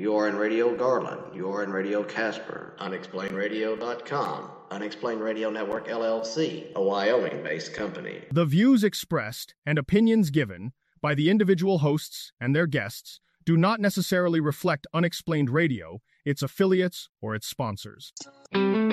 You're in Radio Garland. You're in Radio Casper. UnexplainedRadio.com. Unexplained Radio Network, LLC, a Wyoming-based company. The views expressed and opinions given by the individual hosts and their guests do not necessarily reflect Unexplained Radio, its affiliates, or its sponsors.